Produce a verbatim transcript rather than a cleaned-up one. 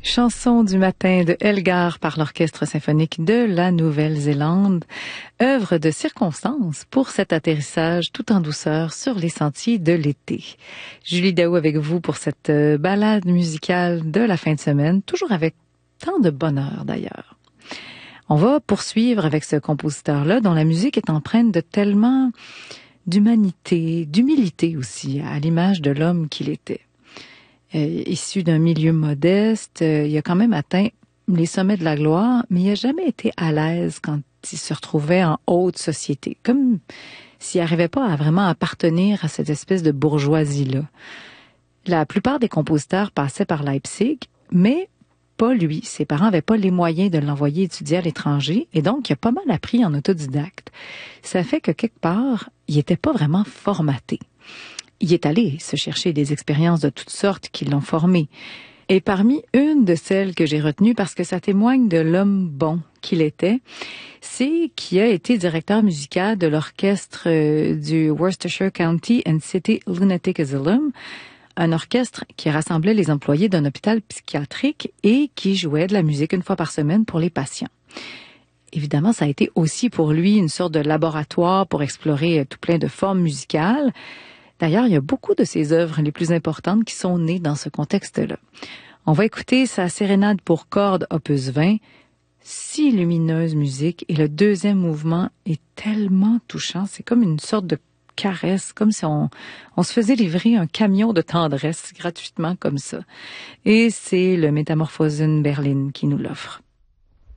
Chanson du matin de Elgar par l'Orchestre symphonique de la Nouvelle-Zélande, œuvre de circonstance pour cet atterrissage tout en douceur sur les sentiers de l'été. Julie Daou avec vous pour cette balade musicale de la fin de semaine, toujours avec tant de bonheur d'ailleurs. On va poursuivre avec ce compositeur-là dont la musique est empreinte de tellement d'humanité, d'humilité aussi, à l'image de l'homme qu'il était. Euh, issu d'un milieu modeste, euh, il a quand même atteint les sommets de la gloire, mais il n'a jamais été à l'aise quand il se retrouvait en haute société, comme s'il n'arrivait pas à vraiment appartenir à cette espèce de bourgeoisie-là. La plupart des compositeurs passaient par Leipzig, mais pas lui. Ses parents n'avaient pas les moyens de l'envoyer étudier à l'étranger, et donc il a pas mal appris en autodidacte. Ça fait que quelque part, il n'était pas vraiment formaté. Il est allé se chercher des expériences de toutes sortes qui l'ont formé. Et parmi une de celles que j'ai retenues, parce que ça témoigne de l'homme bon qu'il était, c'est qu'il a été directeur musical de l'orchestre du Worcestershire County and City Lunatic Asylum, un orchestre qui rassemblait les employés d'un hôpital psychiatrique et qui jouait de la musique une fois par semaine pour les patients. Évidemment, ça a été aussi pour lui une sorte de laboratoire pour explorer tout plein de formes musicales. D'ailleurs, il y a beaucoup de ses œuvres les plus importantes qui sont nées dans ce contexte-là. On va écouter sa sérénade pour cordes opus vingt, si lumineuse musique, et le deuxième mouvement est tellement touchant, c'est comme une sorte de caresse, comme si on, on se faisait livrer un camion de tendresse gratuitement comme ça. Et c'est le Metamorphosen Berlin qui nous l'offre.